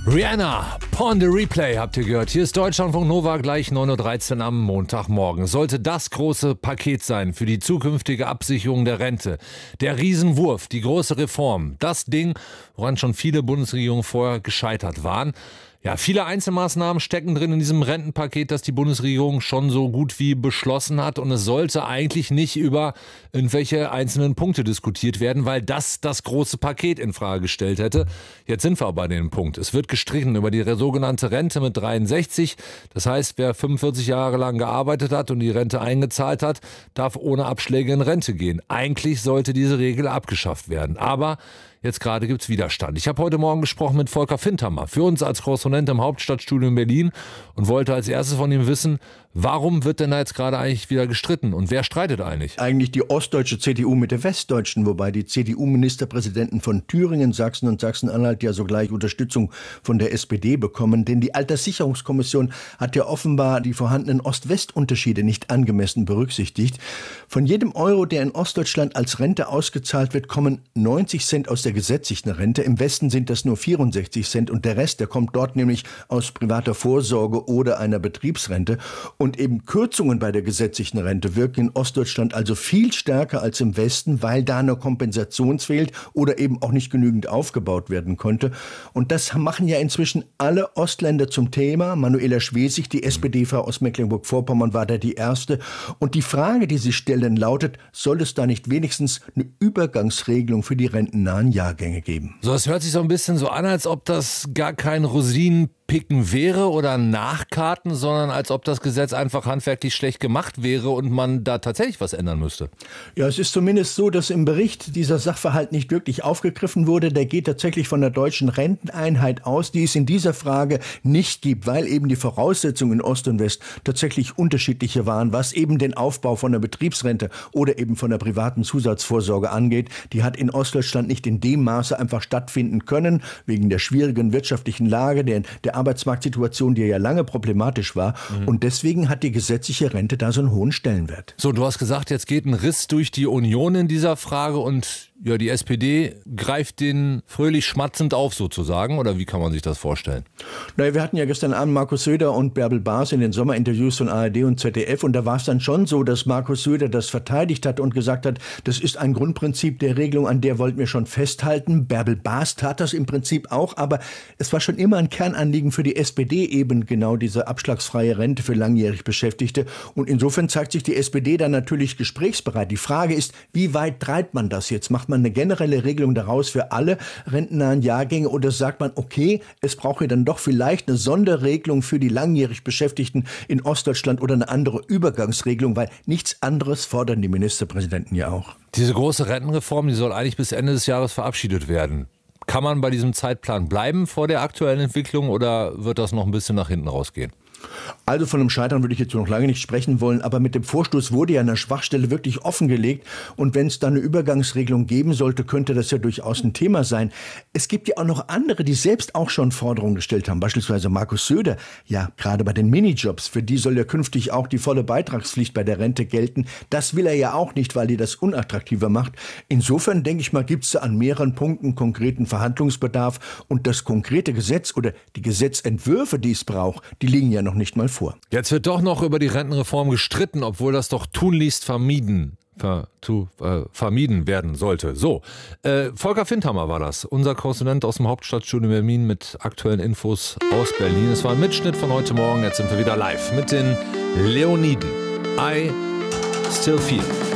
Rihanna, Pon the Replay habt ihr gehört. Hier ist Deutschlandfunk Nova, gleich 9.13 Uhr am Montagmorgen. Sollte das große Paket sein für die zukünftige Absicherung der Rente. Der Riesenwurf, die große Reform. Das Ding, woran schon viele Bundesregierungen vorher gescheitert waren. Ja, viele Einzelmaßnahmen stecken drin in diesem Rentenpaket, das die Bundesregierung schon so gut wie beschlossen hat. Und es sollte eigentlich nicht über irgendwelche einzelnen Punkte diskutiert werden, weil das große Paket in Frage gestellt hätte. Jetzt sind wir aber bei dem Punkt. Es wird gestritten über die sogenannte Rente mit 63. Das heißt, wer 45 Jahre lang gearbeitet hat und die Rente eingezahlt hat, darf ohne Abschläge in Rente gehen. Eigentlich sollte diese Regel abgeschafft werden. Aber jetzt gerade gibt's Widerstand. Ich habe heute Morgen gesprochen mit Volker Findhammer, für uns als Korrespondent im Hauptstadtstudio in Berlin, und wollte als erstes von ihm wissen, warum wird denn da jetzt gerade eigentlich wieder gestritten und wer streitet eigentlich? Eigentlich die ostdeutsche CDU mit der westdeutschen, wobei die CDU-Ministerpräsidenten von Thüringen, Sachsen und Sachsen-Anhalt ja sogleich Unterstützung von der SPD bekommen. Denn die Alterssicherungskommission hat ja offenbar die vorhandenen Ost-West-Unterschiede nicht angemessen berücksichtigt. Von jedem Euro, der in Ostdeutschland als Rente ausgezahlt wird, kommen 90 Cent aus der gesetzlichen Rente. Im Westen sind das nur 64 Cent und der Rest, der kommt dort nämlich aus privater Vorsorge oder einer Betriebsrente. Und eben Kürzungen bei der gesetzlichen Rente wirken in Ostdeutschland also viel stärker als im Westen, weil da eine Kompensation fehlt oder eben auch nicht genügend aufgebaut werden konnte. Und das machen ja inzwischen alle Ostländer zum Thema. Manuela Schwesig, die SPD-Frau aus Mecklenburg-Vorpommern, war da die erste. Und die Frage, die sie stellen, lautet, soll es da nicht wenigstens eine Übergangsregelung für die rentennahen Jahrgänge geben? So, es hört sich so ein bisschen so an, als ob das gar kein Rosinenpicken wäre oder Nachkarten, sondern als ob das Gesetz einfach handwerklich schlecht gemacht wäre und man da tatsächlich was ändern müsste. Ja, es ist zumindest so, dass im Bericht dieser Sachverhalt nicht wirklich aufgegriffen wurde. Der geht tatsächlich von der deutschen Renteneinheit aus, die es in dieser Frage nicht gibt, weil eben die Voraussetzungen in Ost und West tatsächlich unterschiedliche waren, was eben den Aufbau von der Betriebsrente oder eben von der privaten Zusatzvorsorge angeht. Die hat in Ostdeutschland nicht in dem Maße einfach stattfinden können, wegen der schwierigen wirtschaftlichen Lage, der Arbeitsmarktsituation, die ja lange problematisch war. Und deswegen hat die gesetzliche Rente da so einen hohen Stellenwert. So, du hast gesagt, jetzt geht ein Riss durch die Union in dieser Frage und ja, die SPD greift den fröhlich schmatzend auf sozusagen, oder wie kann man sich das vorstellen? Naja, wir hatten ja gestern Abend Markus Söder und Bärbel Baas in den Sommerinterviews von ARD und ZDF und da war es dann schon so, dass Markus Söder das verteidigt hat und gesagt hat, das ist ein Grundprinzip der Regelung, an der wollten wir schon festhalten. Bärbel Baas tat das im Prinzip auch, aber es war schon immer ein Kernanliegen für die SPD eben genau diese abschlagsfreie Rente für langjährig Beschäftigte und insofern zeigt sich die SPD dann natürlich gesprächsbereit. Die Frage ist, wie weit treibt man das jetzt? Macht man eine generelle Regelung daraus für alle rentennahen Jahrgänge oder sagt man, okay, es braucht ja dann doch vielleicht eine Sonderregelung für die langjährig Beschäftigten in Ostdeutschland oder eine andere Übergangsregelung, weil nichts anderes fordern die Ministerpräsidenten ja auch. Diese große Rentenreform, die soll eigentlich bis Ende des Jahres verabschiedet werden. Kann man bei diesem Zeitplan bleiben vor der aktuellen Entwicklung oder wird das noch ein bisschen nach hinten rausgehen? Also von einem Scheitern würde ich jetzt noch lange nicht sprechen wollen, aber mit dem Vorstoß wurde ja eine Schwachstelle wirklich offengelegt und wenn es da eine Übergangsregelung geben sollte, könnte das ja durchaus ein Thema sein. Es gibt ja auch noch andere, die selbst auch schon Forderungen gestellt haben, beispielsweise Markus Söder, ja gerade bei den Minijobs, für die soll ja künftig auch die volle Beitragspflicht bei der Rente gelten. Das will er ja auch nicht, weil die das unattraktiver macht. Insofern denke ich mal, gibt es an mehreren Punkten konkreten Verhandlungsbedarf und das konkrete Gesetz oder die Gesetzentwürfe, die es braucht, die liegen ja noch nicht mal vor. Jetzt wird doch noch über die Rentenreform gestritten, obwohl das doch tunlichst vermieden werden sollte. So, Volker Findhammer war das, unser Korrespondent aus dem Hauptstadtstudio Berlin mit aktuellen Infos aus Berlin. Es war ein Mitschnitt von heute Morgen, jetzt sind wir wieder live mit den Leoniden. I Still Feel.